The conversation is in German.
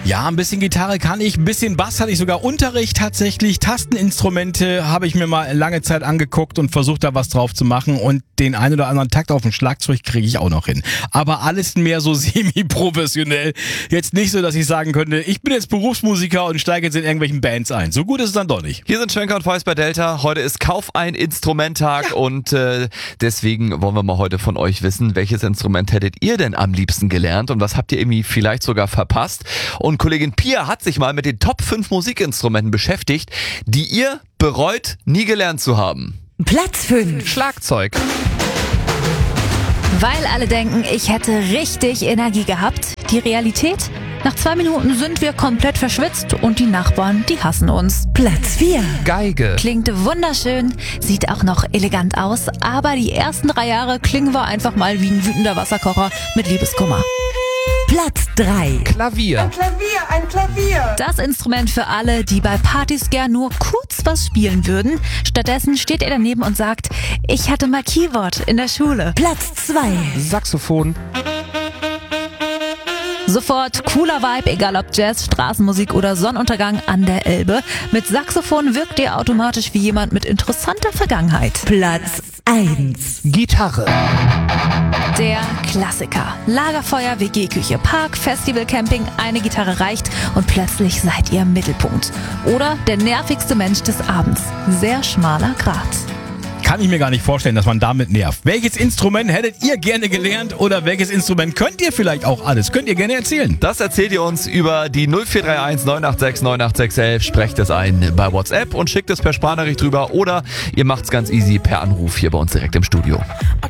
Ja, ein bisschen Gitarre kann ich, ein bisschen Bass hatte ich sogar Unterricht tatsächlich. Tasteninstrumente habe ich mir mal lange Zeit angeguckt und versucht da was drauf zu machen und den ein oder anderen Takt auf dem Schlagzeug kriege ich auch noch hin. Aber alles mehr so semi-professionell. Jetzt nicht so, dass ich sagen könnte, ich bin jetzt Berufsmusiker und steige jetzt in irgendwelchen Bands ein. So gut ist es dann doch nicht. Hier sind Schwenker und Fäust bei Delta. Heute ist Kauf ein Instrumenttag und deswegen wollen wir mal heute von euch wissen, welches Instrument hättet ihr denn am liebsten gelernt und was habt ihr irgendwie vielleicht sogar verpasst? Und Kollegin Pia hat sich mal mit den Top 5 Musikinstrumenten beschäftigt, die ihr bereut, nie gelernt zu haben. Platz 5. Schlagzeug. Weil alle denken, ich hätte richtig Energie gehabt. Die Realität? Nach 2 Minuten sind wir komplett verschwitzt und die Nachbarn, die hassen uns. Platz 4. Geige. Klingt wunderschön, sieht auch noch elegant aus, aber die ersten 3 Jahre klingen wir einfach mal wie ein wütender Wasserkocher mit Liebeskummer. Platz 3. Klavier. Ein Klavier. Das Instrument für alle, die bei Partys gern nur kurz was spielen würden. Stattdessen steht er daneben und sagt, ich hatte mal Keyboard in der Schule. Platz 2. Saxophon. Sofort cooler Vibe, egal ob Jazz, Straßenmusik oder Sonnenuntergang an der Elbe. Mit Saxophon wirkt ihr automatisch wie jemand mit interessanter Vergangenheit. Platz 1. Gitarre. Der Klassiker. Lagerfeuer, WG-Küche, Park, Festival, Camping, eine Gitarre reicht und plötzlich seid ihr im Mittelpunkt. Oder der nervigste Mensch des Abends. Sehr schmaler Grat. Kann ich mir gar nicht vorstellen, dass man damit nervt. Welches Instrument hättet ihr gerne gelernt oder welches Instrument könnt ihr vielleicht auch alles? Könnt ihr gerne erzählen. Das erzählt ihr uns über die 0431 986 98611. Sprecht es ein bei WhatsApp und schickt es per Sprachnachricht drüber oder ihr macht's ganz easy per Anruf hier bei uns direkt im Studio. I